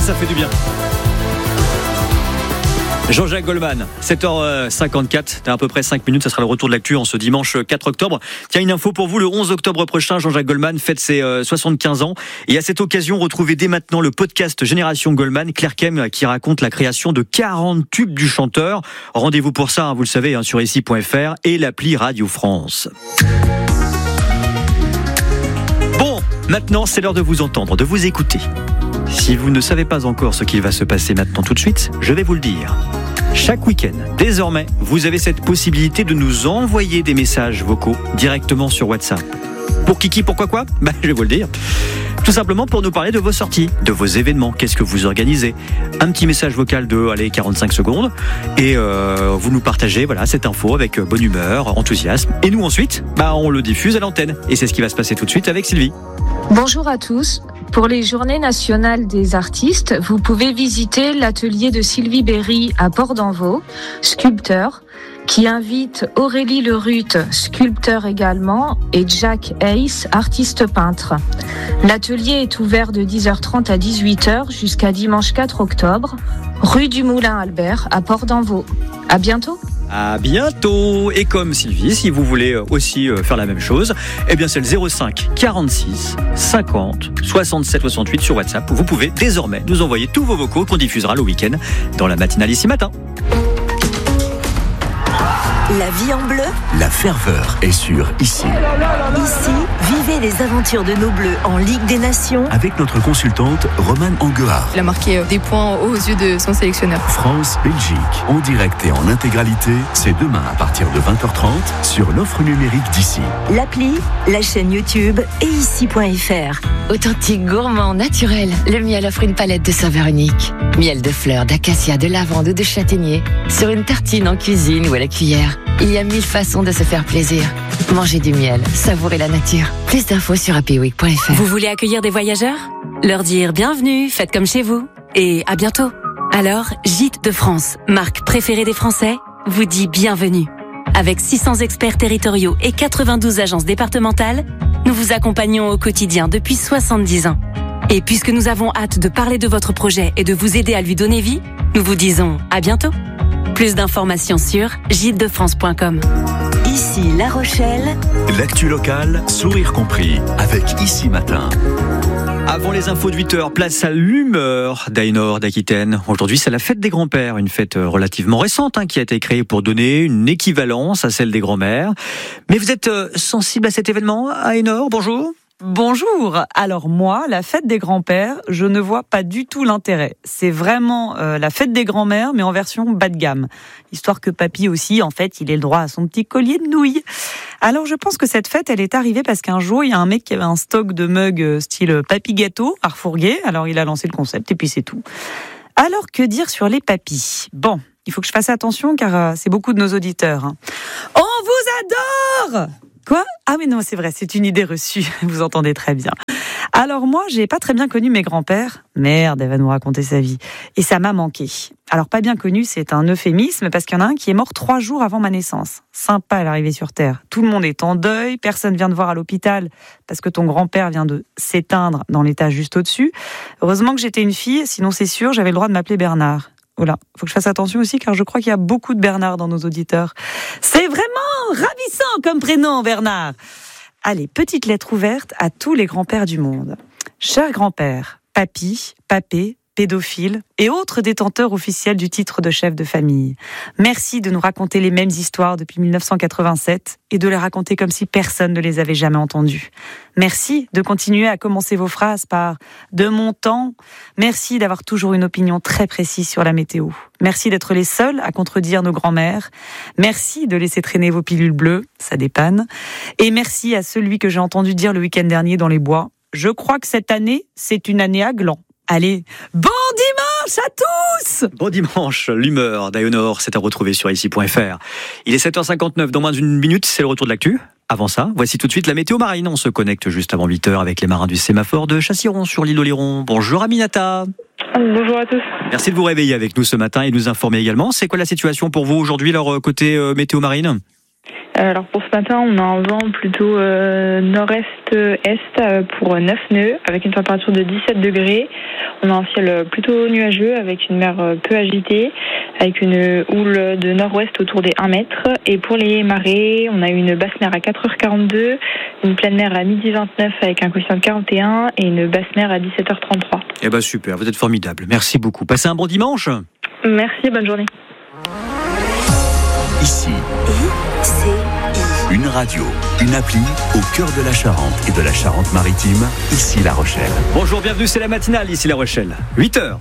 ça fait du bien. Jean-Jacques Goldman, 7h54, t'as à peu près 5 minutes, ça sera le retour de l'actu en ce dimanche 4 octobre. Tiens, une info pour vous, le 11 octobre prochain, Jean-Jacques Goldman fête ses 75 ans. Et à cette occasion, retrouvez dès maintenant le podcast Génération Goldman, Claire Kem qui raconte la création de 40 tubes du chanteur. Rendez-vous pour ça, vous le savez, sur ici.fr et l'appli Radio France. Bon, maintenant c'est l'heure de vous entendre, de vous écouter. Si vous ne savez pas encore ce qu'il va se passer maintenant tout de suite, je vais vous le dire. Chaque week-end, désormais, vous avez cette possibilité de nous envoyer des messages vocaux directement sur WhatsApp. Pour Kiki, pourquoi quoi ? Je vais vous le dire. Tout simplement pour nous parler de vos sorties, de vos événements, qu'est-ce que vous organisez. Un petit message vocal de 45 secondes et vous nous partagez cette info avec bonne humeur, enthousiasme. Et nous ensuite, on le diffuse à l'antenne. Et c'est ce qui va se passer tout de suite avec Sylvie. Bonjour à tous. Pour les Journées nationales des artistes, vous pouvez visiter l'atelier de Sylvie Berry à Port-d'Envaux, sculpteur, qui invite Aurélie Lerut, sculpteur également, et Jack Hayes, artiste peintre. L'atelier est ouvert de 10h30 à 18h jusqu'à dimanche 4 octobre, rue du Moulin Albert à Port-d'Envaux. À bientôt. À bientôt. Et comme Sylvie, si vous voulez aussi faire la même chose, c'est le 05 46 50 67 68 sur WhatsApp. Vous pouvez désormais nous envoyer tous vos vocaux qu'on diffusera le week-end dans la matinale ici matin. La vie en bleu. La ferveur est sur Ici. Ici, vivez les aventures de nos bleus en Ligue des Nations. Avec notre consultante Romane Anguard. Il a marqué des points aux yeux de son sélectionneur. France-Belgique, en direct et en intégralité, c'est demain à partir de 20h30 sur l'offre numérique d'Ici. L'appli, la chaîne YouTube et ici.fr. Authentique, gourmand, naturel, le miel offre une palette de saveurs uniques. Miel de fleurs, d'acacia, de lavande ou de châtaignier. Sur une tartine en cuisine ou à la cuillère. Il y a 1000 façons de se faire plaisir. Manger du miel, savourer la nature. Plus d'infos sur happyweek.fr. Vous voulez accueillir des voyageurs ? Leur dire bienvenue, faites comme chez vous. Et à bientôt. Alors, Gîtes de France, marque préférée des Français, vous dit bienvenue. Avec 600 experts territoriaux et 92 agences départementales, nous vous accompagnons au quotidien depuis 70 ans. Et puisque nous avons hâte de parler de votre projet et de vous aider à lui donner vie, nous vous disons à bientôt. Plus d'informations sur gîtesdefrance.com. Ici La Rochelle. L'actu locale, sourire compris, avec Ici Matin. Avant les infos de 8h, place à l'humeur d'Aénor d'Aquitaine. Aujourd'hui, c'est la fête des grands-pères, une fête relativement récente qui a été créée pour donner une équivalence à celle des grands-mères. Mais vous êtes sensible à cet événement, Aénor ? Bonjour. Bonjour. Alors moi, la fête des grands-pères, je ne vois pas du tout l'intérêt. C'est vraiment la fête des grands-mères, mais en version bas de gamme. Histoire que papy aussi, en fait, il ait le droit à son petit collier de nouilles. Alors je pense que cette fête, elle est arrivée parce qu'un jour, il y a un mec qui avait un stock de mugs style papy gâteau à refourguer. Alors il a lancé le concept et puis c'est tout. Alors que dire sur les papys ? Bon, il faut que je fasse attention car c'est beaucoup de nos auditeurs. On vous adore ! Quoi ? Ah mais non, c'est vrai, c'est une idée reçue, vous entendez très bien. Alors moi, j'ai pas très bien connu mes grands-pères. Merde, elle va nous raconter sa vie. Et ça m'a manqué. Alors pas bien connu, c'est un euphémisme, parce qu'il y en a un qui est mort 3 jours avant ma naissance. Sympa l'arrivée sur Terre. Tout le monde est en deuil, personne vient te voir à l'hôpital, parce que ton grand-père vient de s'éteindre dans l'étage juste au-dessus. Heureusement que j'étais une fille, sinon c'est sûr, j'avais le droit de m'appeler Bernard. Voilà, faut que je fasse attention aussi car je crois qu'il y a beaucoup de Bernard dans nos auditeurs. C'est vraiment ravissant comme prénom, Bernard. Allez, petite lettre ouverte à tous les grands-pères du monde. Cher grand-père, papy, papé, pédophiles et autres détenteurs officiels du titre de chef de famille. Merci de nous raconter les mêmes histoires depuis 1987 et de les raconter comme si personne ne les avait jamais entendues. Merci de continuer à commencer vos phrases par « de mon temps ». Merci d'avoir toujours une opinion très précise sur la météo. Merci d'être les seuls à contredire nos grands-mères. Merci de laisser traîner vos pilules bleues, ça dépanne. Et merci à celui que j'ai entendu dire le week-end dernier dans les bois. Je crois que cette année, c'est une année à gland. Allez, bon dimanche à tous! Bon dimanche, l'humeur d'Aénor, c'est à retrouver sur ici.fr. Il est 7h59, dans moins d'une minute, c'est le retour de l'actu. Avant ça, voici tout de suite la météo marine. On se connecte juste avant 8h avec les marins du sémaphore de Chassiron sur l'île d'Oléron. Bonjour Aminata. Bonjour à tous. Merci de vous réveiller avec nous ce matin et de nous informer également. C'est quoi la situation pour vous aujourd'hui, leur côté météo marine ? Alors pour ce matin, on a un vent plutôt nord-est-est pour 9 nœuds avec une température de 17 degrés. On a un ciel plutôt nuageux avec une mer peu agitée, avec une houle de nord-ouest autour des 1 mètre. Et pour les marées, on a une basse mer à 4h42, une pleine mer à 12h29 avec un quotient de 41 et une basse mer à 17h33. Eh ben super, vous êtes formidable. Merci beaucoup. Passez un bon dimanche. Merci, bonne journée. Ici, une radio, une appli au cœur de la Charente et de la Charente-Maritime, ici La Rochelle. Bonjour, bienvenue, c'est la matinale, ici La Rochelle. 8h.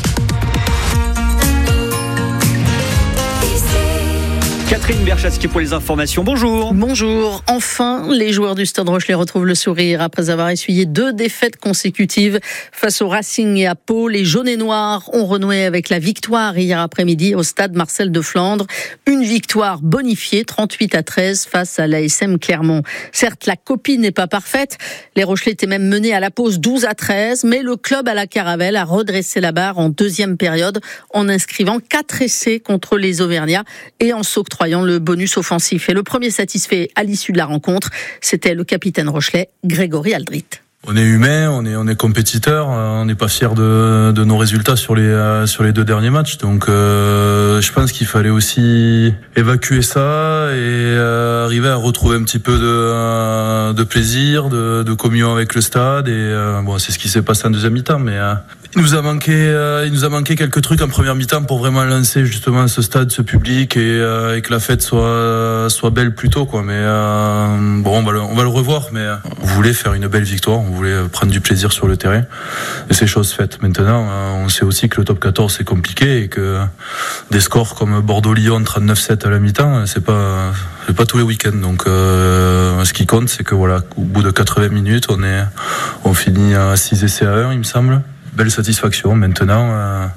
Catherine Berchatsky pour les informations. Bonjour. Bonjour. Enfin, les joueurs du Stade Rochelais retrouvent le sourire après avoir essuyé 2 défaites consécutives face au Racing et à Pau. Les jaunes et noirs ont renoué avec la victoire hier après-midi au stade Marcel de Flandre. Une victoire bonifiée, 38-13 face à l'ASM Clermont. Certes, la copie n'est pas parfaite. Les Rochelais étaient même menés à la pause 12-13, mais le club à la Caravelle a redressé la barre en deuxième période en inscrivant 4 essais contre les Auvergnats et en s'octroyant le bonus offensif. Et le premier satisfait à l'issue de la rencontre, c'était le capitaine rochelais, Grégory Aldrit. On est humain, on est compétiteur, on n'est pas fier de nos résultats sur les 2 derniers matchs. Donc je pense qu'il fallait aussi évacuer ça et arriver à retrouver un petit peu de plaisir, de communion avec le stade. Et bon, c'est ce qui s'est passé en deuxième mi-temps, mais il nous a manqué quelques trucs en première mi-temps pour vraiment lancer justement ce stade, ce public et que la fête soit belle plus tôt, quoi. Mais bon, on va le revoir. Mais on voulait faire une belle victoire, on voulait prendre du plaisir sur le terrain et c'est chose faite. Maintenant, on sait aussi que le top 14 c'est compliqué et que des scores comme Bordeaux-Lyon 39-7 à la mi-temps, c'est pas tous les week-ends. Donc ce qui compte, c'est que voilà, au bout de 80 minutes, on finit à 6 essais à 1, il me semble. Belle satisfaction. Maintenant,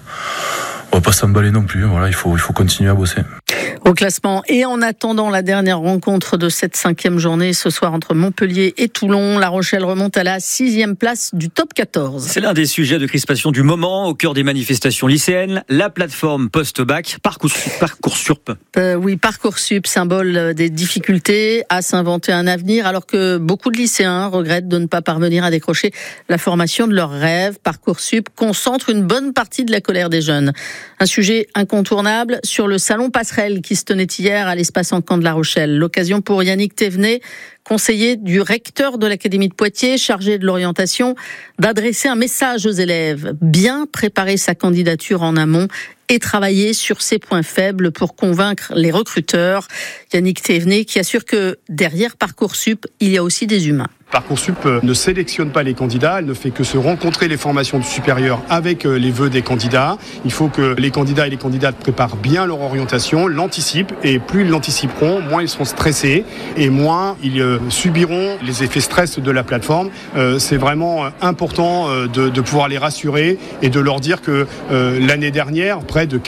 on va pas s'emballer non plus. Voilà, il faut continuer à bosser. Au classement et en attendant la dernière rencontre de cette 5e journée ce soir entre Montpellier et Toulon, La Rochelle remonte à la 6e place du top 14. C'est l'un des sujets de crispation du moment au cœur des manifestations lycéennes, la plateforme post-bac Parcoursup. Oui, Parcoursup, symbole des difficultés à s'inventer un avenir alors que beaucoup de lycéens regrettent de ne pas parvenir à décrocher la formation de leurs rêves. Parcoursup concentre une bonne partie de la colère des jeunes. Un sujet incontournable sur le salon Passerelle qui se tenait hier à l'espace Encan de La Rochelle. L'occasion pour Yannick Thévenet, conseiller du recteur de l'Académie de Poitiers, chargé de l'orientation, d'adresser un message aux élèves, bien préparer sa candidature en amont et travailler sur ses points faibles pour convaincre les recruteurs. Yannick Thévenet qui assure que derrière Parcoursup, il y a aussi des humains. Parcoursup ne sélectionne pas les candidats, elle ne fait que se rencontrer les formations supérieures avec les vœux des candidats. Il faut que les candidats et les candidates préparent bien leur orientation, l'anticipent, et plus ils l'anticiperont, moins ils seront stressés et moins ils subiront les effets stress de la plateforme. C'est vraiment important de pouvoir les rassurer et de leur dire que l'année dernière, près de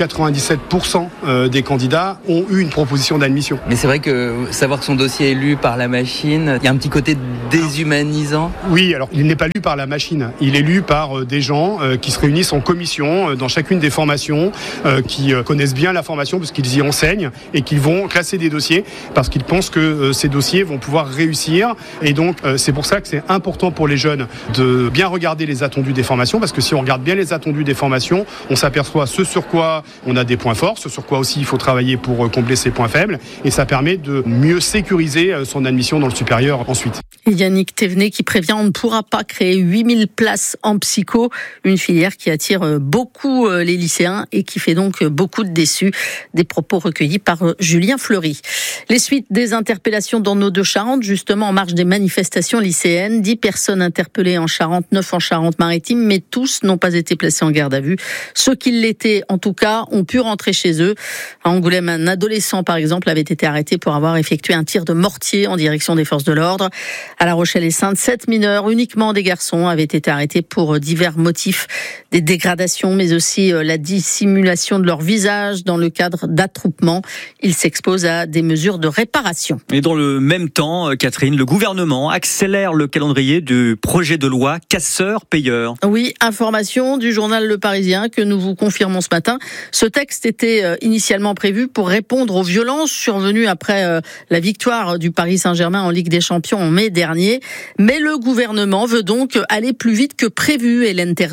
97% des candidats ont eu une proposition d'admission. Mais c'est vrai que savoir que son dossier est lu par la machine, il y a un petit côté déshumanisant. Oui, alors il n'est pas lu par la machine, il est lu par des gens qui se réunissent en commission dans chacune des formations, qui connaissent bien la formation parce qu'ils y enseignent et qui vont classer des dossiers parce qu'ils pensent que ces dossiers vont pouvoir réussir. Et donc c'est pour ça que c'est important pour les jeunes de bien regarder les attendus des formations, parce que si on regarde bien les attendus des formations, on s'aperçoit ce sur quoi on a des points forts, ce sur quoi aussi il faut travailler pour combler ses points faibles, et ça permet de mieux sécuriser son admission dans le supérieur ensuite. Yannick Thévenet qui prévient on ne pourra pas créer 8000 places en psycho, une filière qui attire beaucoup les lycéens et qui fait donc beaucoup de déçus. Des propos recueillis par Julien Fleury. Les suites des interpellations dans nos deux Charentes, justement en marge des manifestations lycéennes. 10 personnes interpellées en Charente, 9 en Charente-Maritime, mais tous n'ont pas été placés en garde à vue. Ceux qui l'étaient, en tout cas, ont pu rentrer chez eux. À Angoulême, un adolescent, par exemple, avait été arrêté pour avoir effectué un tir de mortier en direction des forces de l'ordre. À La Rochelle et Sainte, 7 mineurs, uniquement des garçons, avaient été arrêtés pour divers motifs, des dégradations, mais aussi la dissimulation de leur visage dans le cadre d'attroupements. Ils s'exposent à des mesures de réparation. Et dans le même temps, Catherine, le gouvernement accélère le calendrier du projet de loi casseurs-payeurs. Oui, information du journal Le Parisien que nous vous confirmons ce matin. Ce texte était initialement prévu pour répondre aux violences survenues après la victoire du Paris Saint-Germain en Ligue des Champions en mai dernier. Mais le gouvernement veut donc aller plus vite que prévu, Hélène Terzian.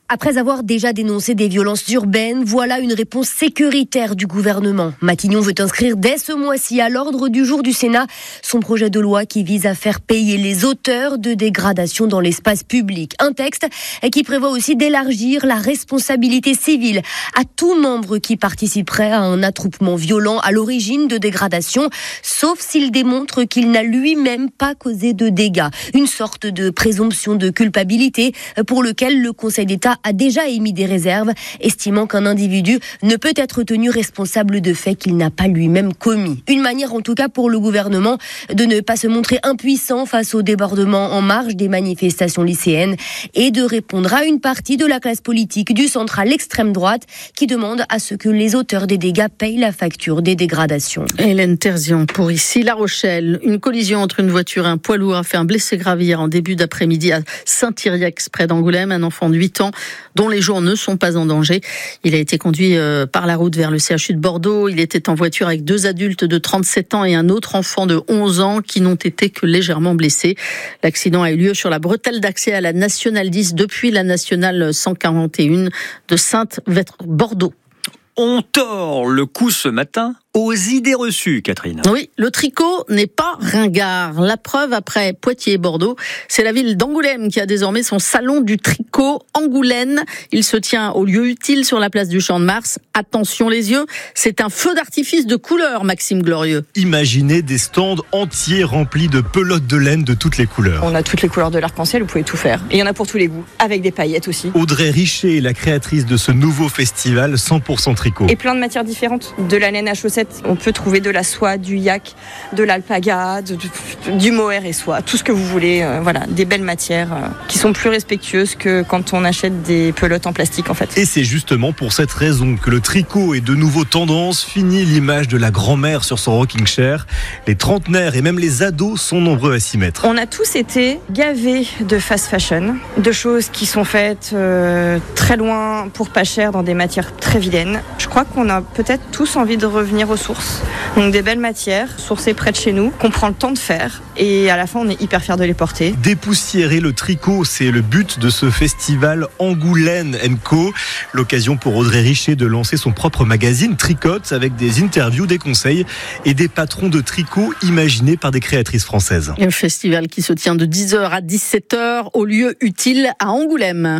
Après avoir déjà dénoncé des violences urbaines, voilà une réponse sécuritaire du gouvernement. Matignon veut inscrire dès ce mois-ci à l'ordre du jour du Sénat son projet de loi qui vise à faire payer les auteurs de dégradations dans l'espace public. Un texte qui prévoit aussi d'élargir la responsabilité civile à tout membre qui participerait à un attroupement violent à l'origine de dégradations, sauf s'il démontre qu'il n'a lui-même pas causé de dégâts. Une sorte de présomption de culpabilité pour lequel le Conseil d'État a déjà émis des réserves, estimant qu'un individu ne peut être tenu responsable de faits qu'il n'a pas lui-même commis. Une manière en tout cas pour le gouvernement de ne pas se montrer impuissant face au débordement en marge des manifestations lycéennes et de répondre à une partie de la classe politique du centre à l'extrême droite qui demande à ce que les auteurs des dégâts payent la facture des dégradations. Hélène Terzian pour ici La Rochelle. Une collision entre une voiture et un poids lourd a fait un blessé grave hier en début d'après-midi à Saint-Yrieix près d'Angoulême. Un enfant de 8 ans dont les jours ne sont pas en danger. Il a été conduit par la route vers le CHU de Bordeaux. Il était en voiture avec 2 adultes de 37 ans et un autre enfant de 11 ans qui n'ont été que légèrement blessés. L'accident a eu lieu sur la bretelle d'accès à la Nationale 10 depuis la Nationale 141 de Sainte-Bordeaux. On tord le cou ce matin aux idées reçues, Catherine. Oui, le tricot n'est pas ringard. La preuve, après Poitiers et Bordeaux, c'est la ville d'Angoulême qui a désormais son salon du tricot Angoulême. Il se tient au lieu utile sur la place du Champ de Mars. Attention les yeux, c'est un feu d'artifice de couleurs, Maxime Glorieux. Imaginez des stands entiers remplis de pelotes de laine de toutes les couleurs. On a toutes les couleurs de l'arc-en-ciel, vous pouvez tout faire. Et il y en a pour tous les goûts, avec des paillettes aussi. Audrey Richer est la créatrice de ce nouveau festival 100% tricot. Et plein de matières différentes, de la laine à chaussettes. On peut trouver de la soie, du yak, de l'alpaga, du mohair et soie, tout ce que vous voulez. Voilà, des belles matières qui sont plus respectueuses que quand on achète des pelotes en plastique en fait. Et c'est justement pour cette raison que le tricot est de nouveau tendance. Fini l'image de la grand-mère sur son rocking chair. Les trentenaires et même les ados sont nombreux à s'y mettre. On a tous été gavés de fast fashion, de choses qui sont faites très loin pour pas cher dans des matières très vilaines. Je crois qu'on a peut-être tous envie de revenir aux sources. Donc des belles matières, sourcées près de chez nous, qu'on prend le temps de faire et à la fin on est hyper fiers de les porter. Dépoussiérer le tricot, c'est le but de ce festival Angoulême & Co. L'occasion pour Audrey Richer de lancer son propre magazine Tricote avec des interviews, des conseils et des patrons de tricot imaginés par des créatrices françaises. Un festival qui se tient de 10h à 17h au lieu utile à Angoulême.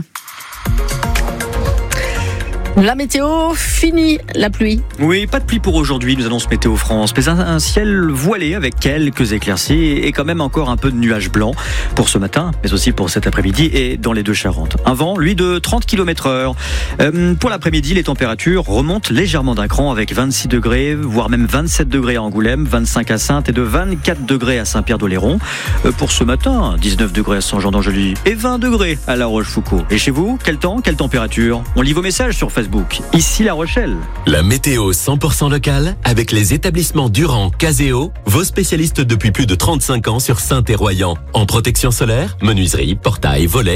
La météo, fini la pluie. Oui, pas de pluie pour aujourd'hui, nous annonce Météo France. Mais un ciel voilé avec quelques éclaircies et quand même encore un peu de nuages blancs pour ce matin, mais aussi pour cet après-midi et dans les deux Charentes. Un vent, lui, de 30 km/h. Pour l'après-midi, les températures remontent légèrement d'un cran avec 26 degrés, voire même 27 degrés à Angoulême, 25 à Saintes et de 24 degrés à Saint-Pierre-d'Oléron. Pour ce matin, 19 degrés à Saint-Jean-d'Angely et 20 degrés à La Rochefoucauld. Et chez vous, quel temps, quelle température? On lit vos messages sur Facebook. Ici La Rochelle. La météo 100% locale avec les établissements Durand, Caseo, vos spécialistes depuis plus de 35 ans sur Saint-et-Royan. En protection solaire, menuiserie, portail, volets